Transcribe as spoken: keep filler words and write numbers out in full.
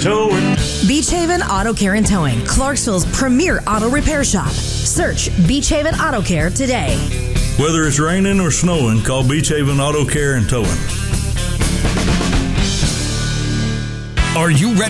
Towing. Beach Haven Auto Care and Towing, Clarksville's premier auto repair shop. Search Beach Haven Auto Care today. Whether it's raining or snowing, call Beach Haven Auto Care and Towing. Are you ready